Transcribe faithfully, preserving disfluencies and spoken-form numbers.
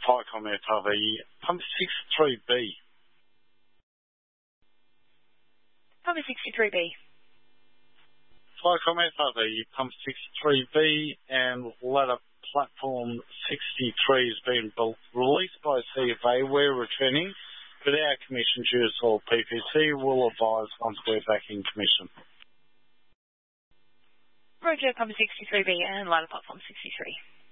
Firecom F R V, pump sixty-three B. Pump sixty-three B. Firecom F R V, pump sixty-three B, and ladder platform sixty-three has been built, released by C F A. We're returning, but our commission due to all P P C will advise once we're back in commission. Roger, pump sixty-three B and ladder platform sixty-three.